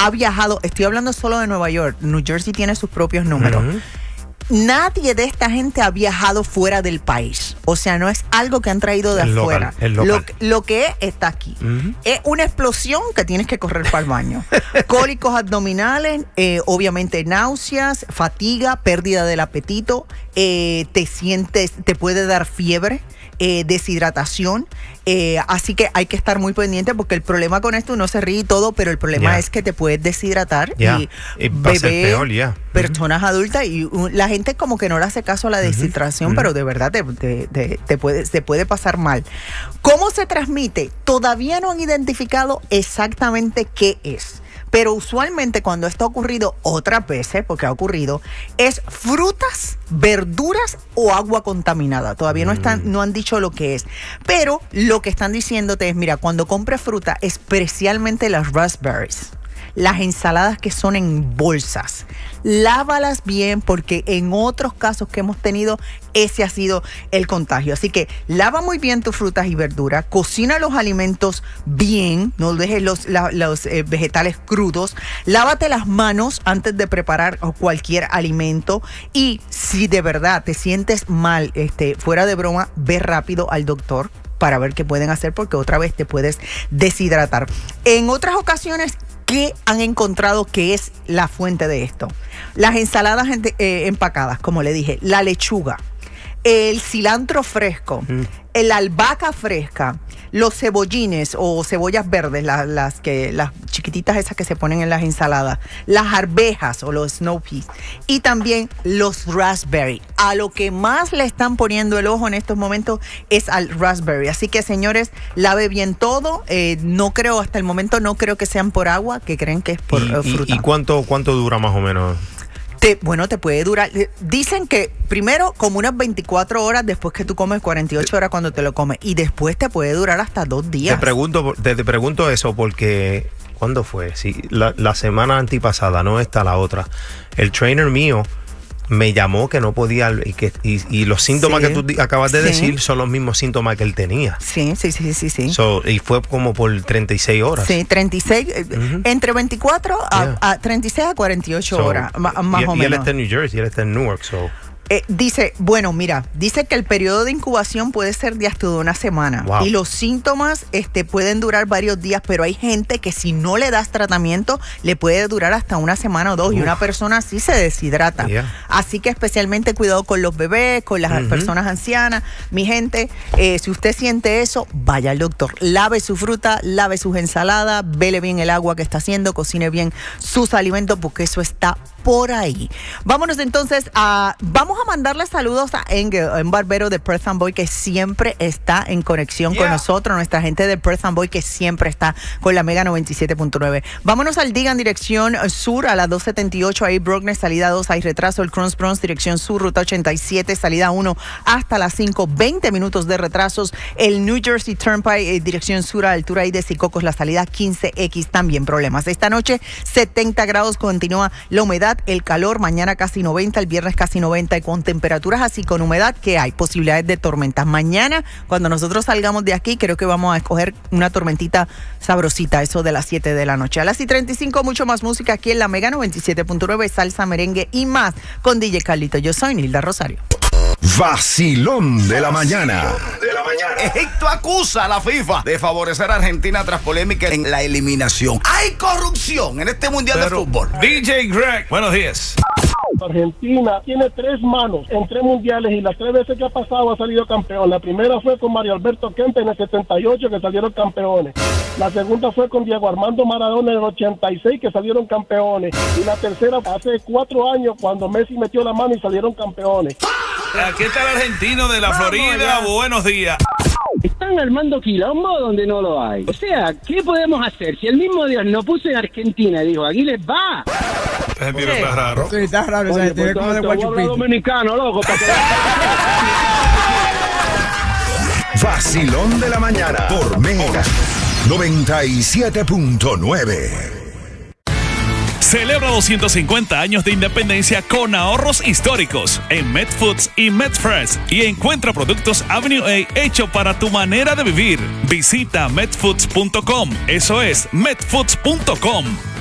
ha viajado, estoy hablando solo de Nueva York, New Jersey tiene sus propios números. Nadie de esta gente ha viajado fuera del país. O sea, no es algo que han traído de afuera. Lo que está aquí. Es una explosión que tienes que correr para el baño. Cólicos abdominales, obviamente náuseas, fatiga, pérdida del apetito, te puede dar fiebre, deshidratación. Así que hay que estar muy pendiente porque el problema con esto, uno se ríe y todo, pero el problema es que te puedes deshidratar y bebé, personas adultas, y la gente como que no le hace caso a la deshidratación, pero de verdad te puede pasar mal. ¿Cómo se transmite? Todavía no han identificado exactamente qué es. Pero usualmente cuando esto ha ocurrido otras veces, porque ha ocurrido, es frutas, verduras o agua contaminada. Todavía no han dicho lo que es. Pero lo que están diciéndote es, mira, cuando compres fruta, especialmente las raspberries, las ensaladas que son en bolsas, lávalas bien, porque en otros casos que hemos tenido, ese ha sido el contagio. Así que lava muy bien tus frutas y verduras, cocina los alimentos bien, no dejes los vegetales crudos, lávate las manos antes de preparar cualquier alimento, y si de verdad te sientes mal, fuera de broma, ve rápido al doctor para ver qué pueden hacer, porque otra vez te puedes deshidratar. En otras ocasiones, ¿qué han encontrado que es la fuente de esto? Las ensaladas empacadas, como le dije, la lechuga, el cilantro fresco, la albahaca fresca, los cebollines o cebollas verdes, las chiquititas esas que se ponen en las ensaladas, las arvejas o los snow peas, y también los raspberry. A lo que más le están poniendo el ojo en estos momentos es al raspberry. Así que, señores, lave bien todo. Hasta el momento no creo que sean por agua, que creen que es por fruta. ¿Y cuánto dura más o menos? Te puede durar, dicen que primero como unas 24 horas después que tú comes, 48 horas cuando te lo comes, y después te puede durar hasta 2 días. Te pregunto eso porque, ¿cuándo fue? Sí, la semana antipasada, no esta, la otra. El trainer mío me llamó que no podía, y los síntomas que tú acabas de decir son los mismos síntomas que él tenía. Sí. Y fue como por 36 horas. Sí, 36, entre 24 a 36 a 48 horas, más o menos. Y él está en New Jersey, él está en Newark, dice que el periodo de incubación puede ser de hasta una semana. Wow. Y los síntomas pueden durar varios días, pero hay gente que si no le das tratamiento, le puede durar hasta una semana o dos. Y una persona así se deshidrata. Así que especialmente cuidado con los bebés, con las personas ancianas. Mi gente, si usted siente eso, vaya al doctor. Lave su fruta, lave sus ensaladas, vele bien el agua que está haciendo, cocine bien sus alimentos, porque eso está por ahí. Vámonos entonces vamos a mandarle saludos a Engel, un barbero de Perth Amboy que siempre está en conexión con nosotros, nuestra gente de Perth Amboy que siempre está con la Mega 97.9. Vámonos al Digan, dirección sur, a las 2:78, ahí Brockner, salida 2, hay retraso, el Cross Bronx, dirección sur, ruta 87, salida 1 hasta las 5, 20 minutos de retrasos. El New Jersey Turnpike, dirección sur, a la altura ahí de Secocos, la salida 15X, también problemas. Esta noche 70 grados, continúa la humedad, el calor, mañana casi 90, el viernes casi 90, y con temperaturas así, con humedad, que hay posibilidades de tormentas. Mañana, cuando nosotros salgamos de aquí, creo que vamos a escoger una tormentita sabrosita, eso de las 7 de la noche. A las 7:35, mucho más música aquí en la Mega 97.9, salsa, merengue y más con DJ Carlito. Yo soy Nilda Rosario. Vacilón de la mañana. Egipto acusa a la FIFA de favorecer a Argentina tras polémica en la eliminación. Hay corrupción en este mundial de fútbol. DJ Greg, buenos días. Argentina tiene 3 manos en 3 mundiales y las 3 veces que ha pasado ha salido campeón. La primera fue con Mario Alberto Kempes en el 78, que salieron campeones. La segunda fue con Diego Armando Maradona en el 86, que salieron campeones. Y la tercera hace 4 años, cuando Messi metió la mano y salieron campeones. Aquí está el argentino de la Florida. Buenos días. Están armando quilombo donde no lo hay. O sea, ¿qué podemos hacer? Si el mismo Dios no puso en Argentina y dijo, aquí les va. Está raro. Sí, está raro. Oye, pues, como de Guachupito. Dominicano, loco. Vacilón de la mañana por Mega 97.9. Celebra 250 años de independencia con ahorros históricos en Medfoods y Medfresh, y encuentra productos Avenue A hecho para tu manera de vivir. Visita medfoods.com. Eso es medfoods.com.